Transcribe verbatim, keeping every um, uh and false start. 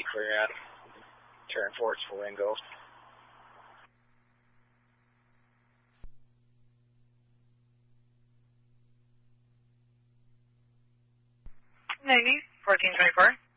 clear out. Turn forwards for wind goals. ninety, fourteen twenty-four.